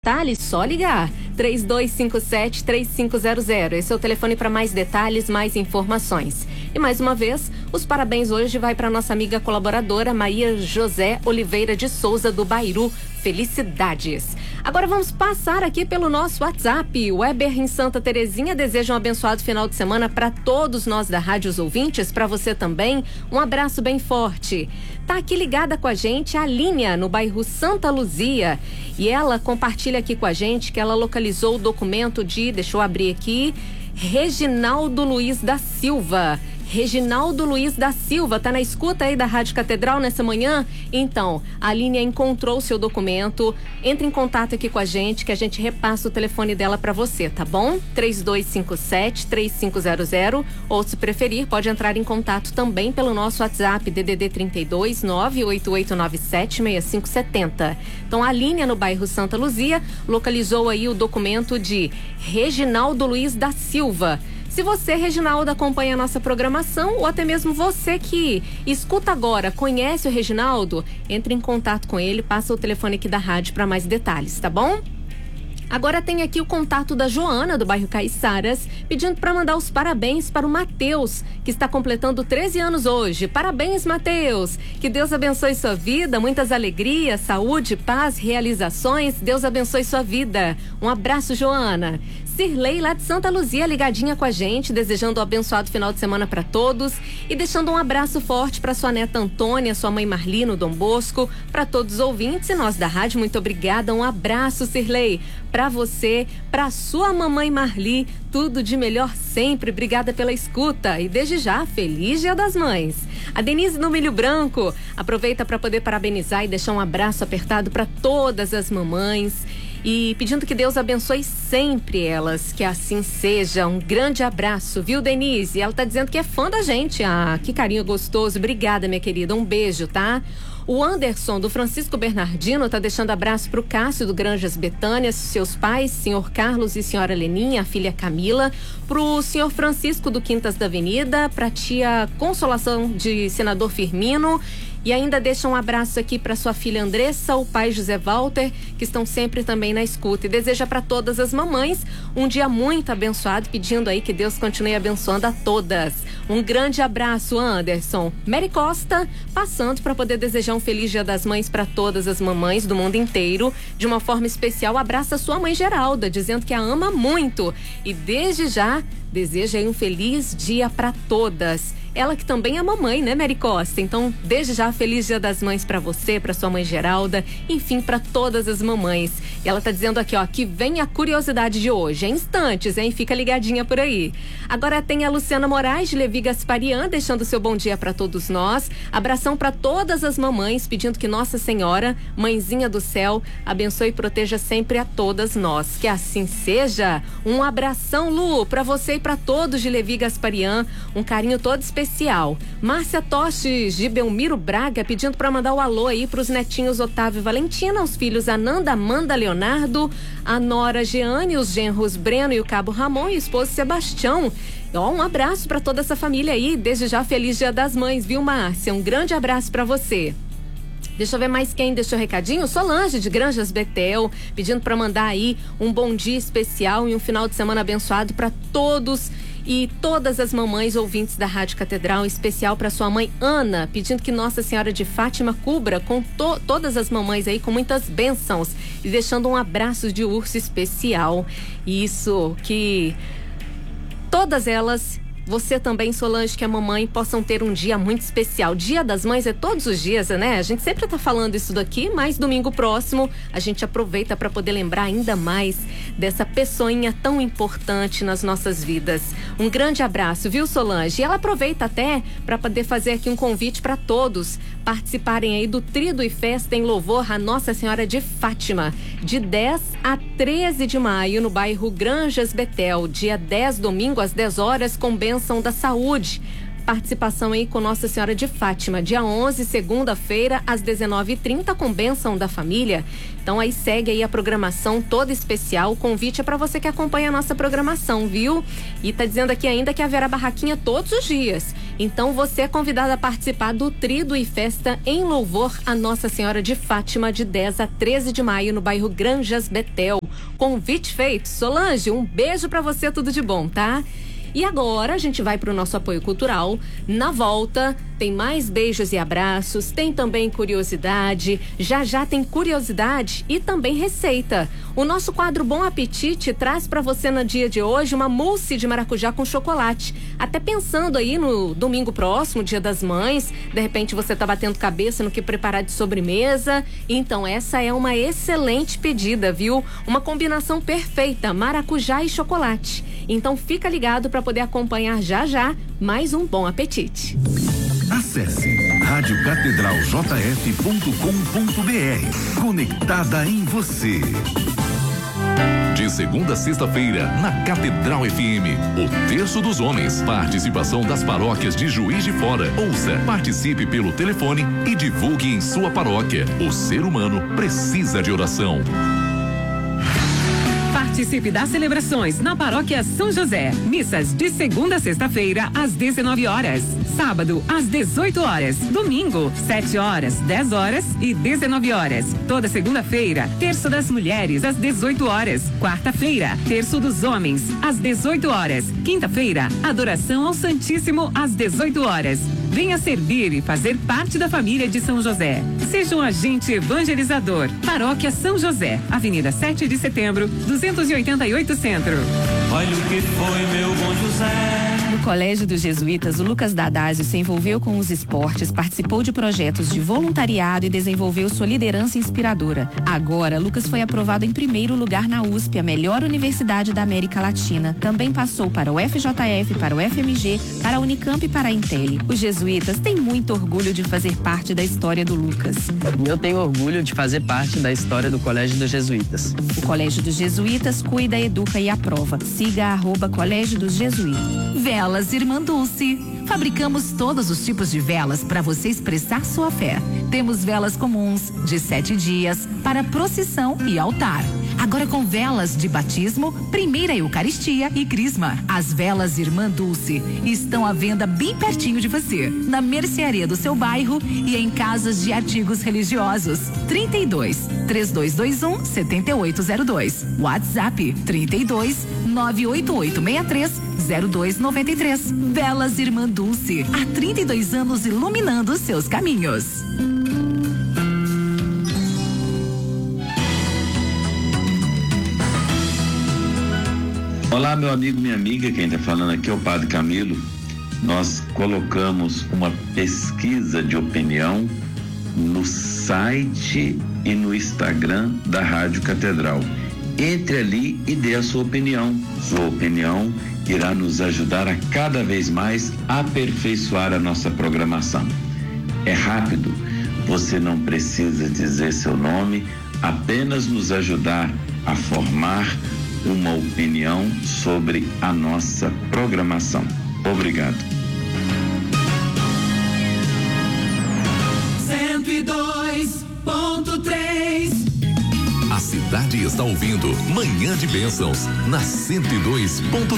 detalhes, só ligar. 3257-3500. Esse é o telefone para mais detalhes, mais informações. E mais uma vez, os parabéns hoje vai para nossa amiga colaboradora Maria José Oliveira de Souza, do Bairu. Felicidades! Agora vamos passar aqui pelo nosso WhatsApp. O Weber em Santa Terezinha deseja um abençoado final de semana para todos nós da Rádio Os Ouvintes, para você também. Um abraço bem forte. Tá aqui ligada com a gente a Línia, no bairro Santa Luzia. E ela compartilha aqui com a gente que ela localizou o documento de, deixa eu abrir aqui, Reginaldo Luiz da Silva. Reginaldo Luiz da Silva, tá na escuta aí da Rádio Catedral nessa manhã? Então, a Línia encontrou o seu documento. Entre em contato aqui com a gente, que a gente repassa o telefone dela para você, tá bom? 3257-3500, ou se preferir, pode entrar em contato também pelo nosso WhatsApp, DDD 32 98897 6570. Então, a Línia, no bairro Santa Luzia, localizou aí o documento de Reginaldo Luiz da Silva. Se você, Reginaldo, acompanha a nossa programação, ou até mesmo você que escuta agora, conhece o Reginaldo, entre em contato com ele, passa o telefone aqui da rádio para mais detalhes, tá bom? Agora tem aqui o contato da Joana, do bairro Caiçaras, pedindo para mandar os parabéns para o Matheus, que está completando 13 anos hoje. Parabéns, Matheus! Que Deus abençoe sua vida, muitas alegrias, saúde, paz, realizações. Deus abençoe sua vida. Um abraço, Joana. Cirlei, lá de Santa Luzia, ligadinha com a gente, desejando um abençoado final de semana para todos e deixando um abraço forte para sua neta Antônia, sua mãe Marli, no Dom Bosco, para todos os ouvintes e nós da rádio, muito obrigada. Um abraço, Cirlei, para você, para sua mamãe Marli, tudo de melhor sempre. Obrigada pela escuta e desde já, feliz Dia das Mães. A Denise no Milho Branco aproveita para poder parabenizar e deixar um abraço apertado para todas as mamães. E pedindo que Deus abençoe sempre elas, que assim seja. Um grande abraço, viu, Denise? Ela tá dizendo que é fã da gente. Ah, que carinho gostoso. Obrigada, minha querida. Um beijo, tá? O Anderson, do Francisco Bernardino, tá deixando abraço pro Cássio, do Granjas Betânia, seus pais, senhor Carlos e senhora Leninha, a filha Camila, pro senhor Francisco, do Quintas da Avenida, pra tia Consolação, de Senador Firmino. E ainda deixa um abraço aqui para sua filha Andressa, o pai José Walter, que estão sempre também na escuta. E deseja para todas as mamães um dia muito abençoado, pedindo aí que Deus continue abençoando a todas. Um grande abraço, Anderson. Mary Costa, passando para poder desejar um feliz Dia das Mães para todas as mamães do mundo inteiro. De uma forma especial, abraça sua mãe Geralda, dizendo que a ama muito. E desde já, deseja aí um feliz dia para todas. Ela que também é mamãe, né, Mary Costa? Então, desde já, feliz Dia das Mães pra você, pra sua mãe Geralda, enfim, pra todas as mamães. E ela tá dizendo aqui, ó, que vem a curiosidade de hoje. É instantes, hein? Fica ligadinha por aí. Agora tem a Luciana Moraes, de Levi Gasparian, deixando seu bom dia pra todos nós. Abração pra todas as mamães, pedindo que Nossa Senhora, Mãezinha do Céu, abençoe e proteja sempre a todas nós. Que assim seja. Um abração, Lu, pra você e pra todos de Levi Gasparian. Um carinho todo especial. Márcia Toches, de Belmiro Braga, pedindo para mandar o alô aí pros netinhos Otávio e Valentina, os filhos Ananda, Amanda, Leonardo, a nora Jeane, os genros Breno e o cabo Ramon e o esposo Sebastião. Ó, um abraço para toda essa família aí, desde já feliz Dia das Mães, viu, Márcia? Um grande abraço para você. Deixa eu ver mais quem deixou recadinho. Solange, de Granjas Betel, pedindo para mandar aí um bom dia especial e um final de semana abençoado para todos e todas as mamães ouvintes da Rádio Catedral, em especial para sua mãe Ana, pedindo que Nossa Senhora de Fátima cubra com todas as mamães aí com muitas bênçãos e deixando um abraço de urso especial. Isso, que todas elas, você também, Solange, que é mamãe, possam ter um dia muito especial. Dia das Mães é todos os dias, né? A gente sempre tá falando isso daqui, mas domingo próximo a gente aproveita para poder lembrar ainda mais dessa pessoinha tão importante nas nossas vidas. Um grande abraço, viu, Solange? E ela aproveita até para poder fazer aqui um convite para todos participarem aí do Tríduo e Festa em louvor a Nossa Senhora de Fátima, de 10 a 13 de maio, no bairro Granjas Betel. Dia 10, domingo, às 10 horas, com bênção da saúde. Participação aí com Nossa Senhora de Fátima. Dia 11, segunda-feira, às 19h30, com bênção da família. Então aí segue aí a programação toda especial. O convite é para você que acompanha a nossa programação, viu? E tá dizendo aqui ainda que haverá barraquinha todos os dias. Então você é convidado a participar do Tríduo e Festa em louvor a Nossa Senhora de Fátima de 10 a 13 de maio no bairro Granjas Betel. Convite feito. Solange, um beijo pra você, tudo de bom, tá? E agora a gente vai para o nosso apoio cultural. Na volta tem mais beijos e abraços, tem também curiosidade, já tem curiosidade e também receita. O nosso quadro Bom Apetite traz para você no dia de hoje uma mousse de maracujá com chocolate. Até pensando aí no domingo próximo, Dia das Mães, de repente você tá batendo cabeça no que preparar de sobremesa. Então essa é uma excelente pedida, viu? Uma combinação perfeita, maracujá e chocolate. Então fica ligado para poder acompanhar já mais um Bom Apetite. Acesse radiocatedraljf.com.br. Conectada em você. De segunda a sexta-feira, na Catedral FM, o Terço dos Homens. Participação das paróquias de Juiz de Fora. Ouça, participe pelo telefone e divulgue em sua paróquia. O ser humano precisa de oração. Participe das celebrações na Paróquia São José. Missas de segunda a sexta-feira, às 19 horas. Sábado, às 18 horas. Domingo, 7 horas, 10 horas e 19 horas. Toda segunda-feira, Terço das Mulheres, às 18 horas. Quarta-feira, Terço dos Homens, às 18 horas. Quinta-feira, Adoração ao Santíssimo, às 18 horas. Venha servir e fazer parte da família de São José. Seja um agente evangelizador. Paróquia São José, Avenida 7 de Setembro, 288 Centro. Olha o que foi, meu bom José. No Colégio dos Jesuítas, o Lucas Dadásio se envolveu com os esportes, participou de projetos de voluntariado e desenvolveu sua liderança inspiradora. Agora, Lucas foi aprovado em primeiro lugar na USP, a melhor universidade da América Latina. Também passou para o FJF, para o FMG, para a Unicamp e para a Intel. Os jesuítas têm muito orgulho de fazer parte da história do Lucas. Eu tenho orgulho de fazer parte da história do Colégio dos Jesuítas. O Colégio dos Jesuítas cuida, educa e aprova. Siga @Colégio dos Jesuítas. Velas Irmã Dulce. Fabricamos todos os tipos de velas para você expressar sua fé. Temos velas comuns, de 7 dias, para procissão e altar. Agora com velas de batismo, primeira Eucaristia e Crisma. As velas Irmã Dulce estão à venda bem pertinho de você, na mercearia do seu bairro e em casas de artigos religiosos. 32-3221-7802. WhatsApp 32-98863-0293. Velas Irmã Dulce, há 32 anos iluminando seus caminhos. Olá, meu amigo, minha amiga, quem está falando aqui é o Padre Camilo. Nós colocamos uma pesquisa de opinião no site e no Instagram da Rádio Catedral. Entre ali e dê a sua opinião. Sua opinião irá nos ajudar a cada vez mais aperfeiçoar a nossa programação. É rápido, você não precisa dizer seu nome, apenas nos ajudar a formar uma opinião sobre a nossa programação. Obrigado. 102.3. A cidade está ouvindo Manhã de Bênçãos na 102.3.